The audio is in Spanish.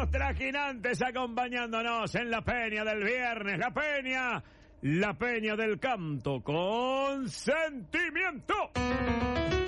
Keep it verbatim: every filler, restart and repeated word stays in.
los trajinantes acompañándonos en la peña del viernes. La peña, la peña del canto con sentimiento.